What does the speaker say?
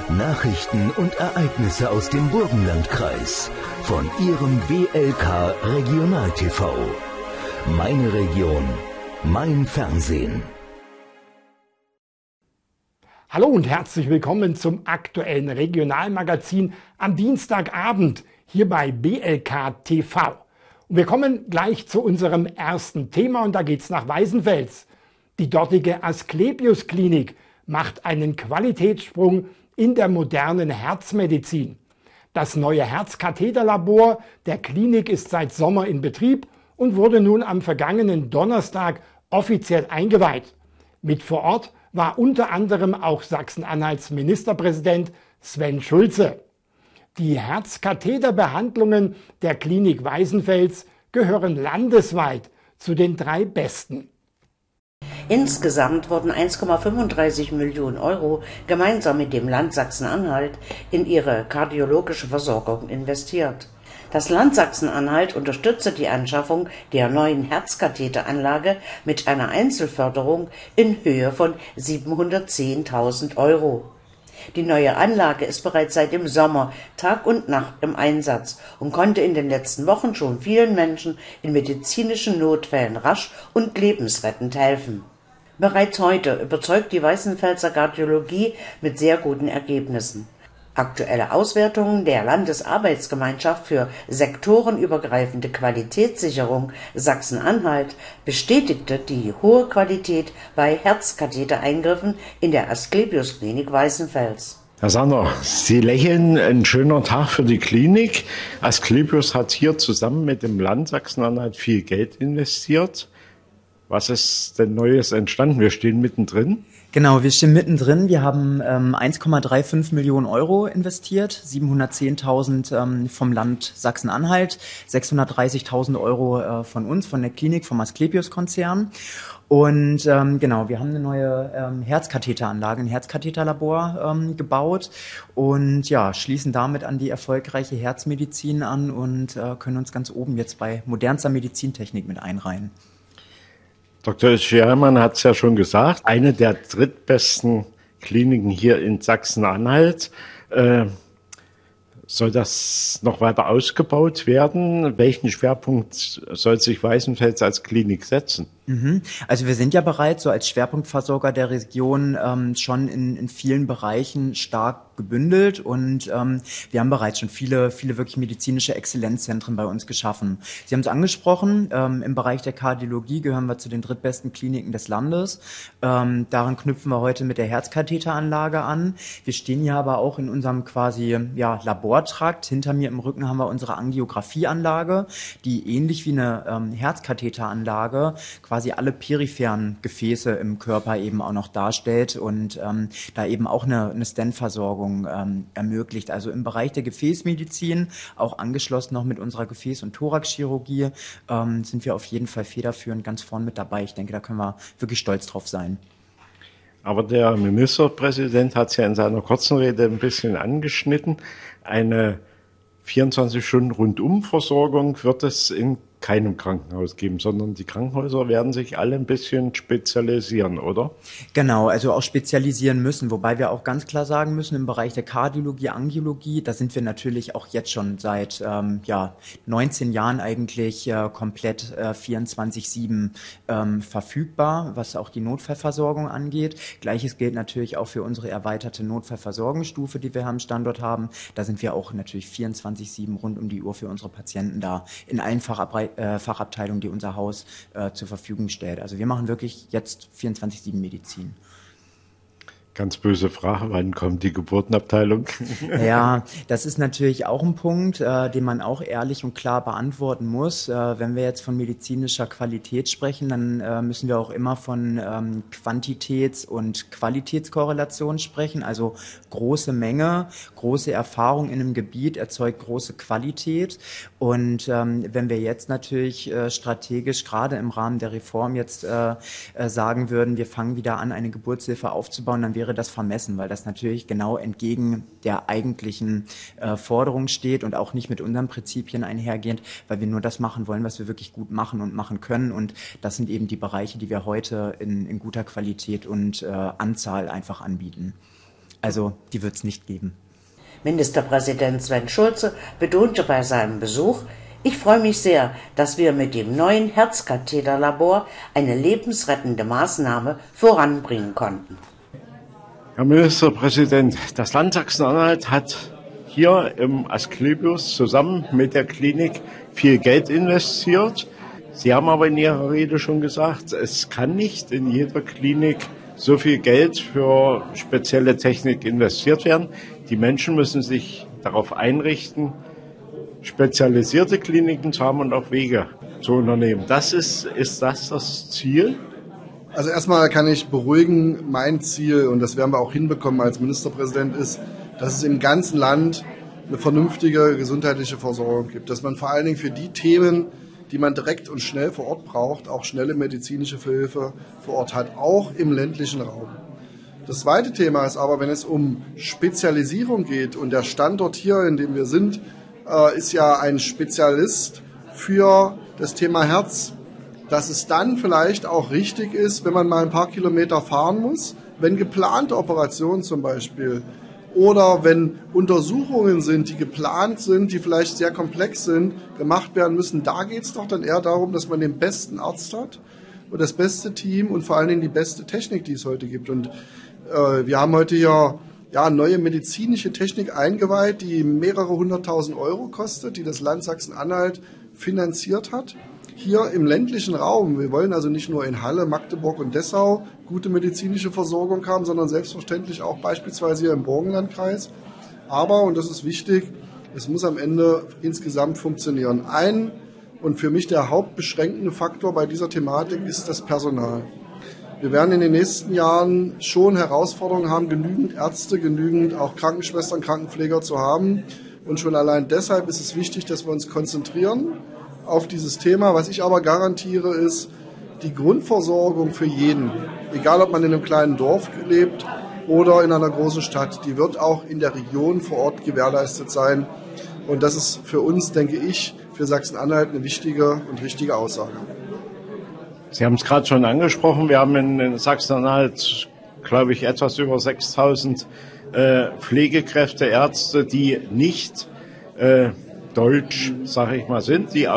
Nachrichten und Ereignisse aus dem Burgenlandkreis von Ihrem BLK Regional TV. Meine Region, mein Fernsehen. Hallo und herzlich willkommen zum aktuellen Regionalmagazin am Dienstagabend hier bei BLK TV. Und wir kommen gleich zu unserem ersten Thema und da geht's nach Weißenfels. Die dortige Asklepios Klinik macht einen Qualitätssprung in der modernen Herzmedizin. Das neue Herzkatheterlabor der Klinik ist seit Sommer in Betrieb und wurde nun am vergangenen Donnerstag offiziell eingeweiht. Mit vor Ort war unter anderem auch Sachsen-Anhalts Ministerpräsident Sven Schulze. Die Herzkatheterbehandlungen der Klinik Weißenfels gehören landesweit zu den 3 besten. Insgesamt wurden 1,35 Millionen Euro gemeinsam mit dem Land Sachsen-Anhalt in ihre kardiologische Versorgung investiert. Das Land Sachsen-Anhalt unterstützte die Anschaffung der neuen Herzkatheteranlage mit einer Einzelförderung in Höhe von 710.000 Euro. Die neue Anlage ist bereits seit dem Sommer Tag und Nacht im Einsatz und konnte in den letzten Wochen schon vielen Menschen in medizinischen Notfällen rasch und lebensrettend helfen. Bereits heute überzeugt die Weißenfelser Kardiologie mit sehr guten Ergebnissen. Aktuelle Auswertungen der Landesarbeitsgemeinschaft für sektorenübergreifende Qualitätssicherung Sachsen-Anhalt bestätigte die hohe Qualität bei Herzkathetereingriffen in der Asklepios Klinik Weißenfels. Herr Sander, Sie lächeln, ein schöner Tag für die Klinik. Asklepios hat hier zusammen mit dem Land Sachsen-Anhalt viel Geld investiert. Was ist denn Neues entstanden? Wir stehen mittendrin. Genau, wir stehen mittendrin. Wir haben 1,35 Millionen Euro investiert, 710.000 vom Land Sachsen-Anhalt, 630.000 Euro von uns, von der Klinik, vom Asklepios-Konzern. Und genau, wir haben eine neue Herzkatheteranlage, ein Herzkatheterlabor gebaut und ja, schließen damit an die erfolgreiche Herzmedizin an und können uns ganz oben jetzt bei modernster Medizintechnik mit einreihen. Dr. Schermann hat es ja schon gesagt, eine der drittbesten Kliniken hier in Sachsen-Anhalt. Soll das noch weiter ausgebaut werden? Welchen Schwerpunkt soll sich Weißenfels als Klinik setzen? Also wir sind ja bereits so als Schwerpunktversorger der Region schon in vielen Bereichen stark gebündelt und wir haben bereits schon viele wirklich medizinische Exzellenzzentren bei uns geschaffen. Sie haben es angesprochen, im Bereich der Kardiologie gehören wir zu den drittbesten Kliniken des Landes. Daran knüpfen wir heute mit der Herzkatheteranlage an. Wir stehen hier aber auch in unserem quasi Labortrakt. Hinter mir im Rücken haben wir unsere Angiografieanlage, die ähnlich wie eine Herzkatheteranlage quasi alle peripheren Gefäße im Körper eben auch noch darstellt und da eben auch eine Stent-Versorgung ermöglicht. Also im Bereich der Gefäßmedizin, auch angeschlossen noch mit unserer Gefäß- und Thoraxchirurgie, sind wir auf jeden Fall federführend ganz vorn mit dabei. Ich denke, da können wir wirklich stolz drauf sein. Aber der Ministerpräsident hat es ja in seiner kurzen Rede ein bisschen angeschnitten. Eine 24-Stunden-Rundum-Versorgung wird es in keinem Krankenhaus geben, sondern die Krankenhäuser werden sich alle ein bisschen spezialisieren, oder? Genau, also auch spezialisieren müssen, wobei wir auch ganz klar sagen müssen, im Bereich der Kardiologie, Angiologie, da sind wir natürlich auch jetzt schon seit 19 Jahren eigentlich komplett 24/7 verfügbar, was auch die Notfallversorgung angeht. Gleiches gilt natürlich auch für unsere erweiterte Notfallversorgungsstufe, die wir am Standort haben. Da sind wir auch natürlich 24/7 rund um die Uhr für unsere Patienten da, in allen Fachabteilungen, die unser Haus zur Verfügung stellt. Also wir machen wirklich jetzt 24/7 Medizin. Ganz böse Frage, wann kommt die Geburtenabteilung? Ja, das ist natürlich auch ein Punkt, den man auch ehrlich und klar beantworten muss. Wenn wir jetzt von medizinischer Qualität sprechen, dann müssen wir auch immer von Quantitäts- und Qualitätskorrelation sprechen. Also große Menge, große Erfahrung in einem Gebiet erzeugt große Qualität. Und wenn wir jetzt natürlich strategisch, gerade im Rahmen der Reform jetzt sagen würden, wir fangen wieder an, eine Geburtshilfe aufzubauen, dann wäre das vermessen, weil das natürlich genau entgegen der eigentlichen Forderung steht und auch nicht mit unseren Prinzipien einhergehend, weil wir nur das machen wollen, was wir wirklich gut machen und machen können. Und das sind eben die Bereiche, die wir heute in guter Qualität und Anzahl einfach anbieten. Also die wird es nicht geben. Ministerpräsident Sven Schulze betonte bei seinem Besuch: Ich freue mich sehr, dass wir mit dem neuen Herzkatheterlabor eine lebensrettende Maßnahme voranbringen konnten. Herr Ministerpräsident, das Land Sachsen-Anhalt hat hier im Asklepios zusammen mit der Klinik viel Geld investiert. Sie haben aber in Ihrer Rede schon gesagt, es kann nicht in jeder Klinik so viel Geld für spezielle Technik investiert werden. Die Menschen müssen sich darauf einrichten, spezialisierte Kliniken zu haben und auch Wege zu unternehmen. Ist das Ziel? Also erstmal kann ich beruhigen, mein Ziel, und das werden wir auch hinbekommen als Ministerpräsident, ist, dass es im ganzen Land eine vernünftige gesundheitliche Versorgung gibt. Dass man vor allen Dingen für die Themen, die man direkt und schnell vor Ort braucht, auch schnelle medizinische Hilfe vor Ort hat, auch im ländlichen Raum. Das zweite Thema ist aber, wenn es um Spezialisierung geht, und der Standort hier, in dem wir sind, ist ja ein Spezialist für das Thema Herz, dass es dann vielleicht auch richtig ist, wenn man mal ein paar Kilometer fahren muss, wenn geplante Operationen zum Beispiel oder wenn Untersuchungen sind, die geplant sind, die vielleicht sehr komplex sind, gemacht werden müssen. Da geht es doch dann eher darum, dass man den besten Arzt hat und das beste Team und vor allen Dingen die beste Technik, die es heute gibt. Und wir haben heute hier neue medizinische Technik eingeweiht, die mehrere 100.000 Euro kostet, die das Land Sachsen-Anhalt finanziert hat. Hier im ländlichen Raum, wir wollen also nicht nur in Halle, Magdeburg und Dessau gute medizinische Versorgung haben, sondern selbstverständlich auch beispielsweise hier im Burgenlandkreis. Aber, und das ist wichtig, es muss am Ende insgesamt funktionieren. Ein und für mich der hauptbeschränkende Faktor bei dieser Thematik ist das Personal. Wir werden in den nächsten Jahren schon Herausforderungen haben, genügend Ärzte, genügend auch Krankenschwestern, Krankenpfleger zu haben. Und schon allein deshalb ist es wichtig, dass wir uns konzentrieren auf dieses Thema. Was ich aber garantiere, ist die Grundversorgung für jeden, egal ob man in einem kleinen Dorf lebt oder in einer großen Stadt, die wird auch in der Region vor Ort gewährleistet sein. Und das ist für uns, denke ich, für Sachsen-Anhalt eine wichtige und richtige Aussage. Sie haben es gerade schon angesprochen, wir haben in Sachsen-Anhalt, glaube ich, etwas über 6.000 Pflegekräfte, Ärzte, die nicht deutsch, sage ich mal, sind, die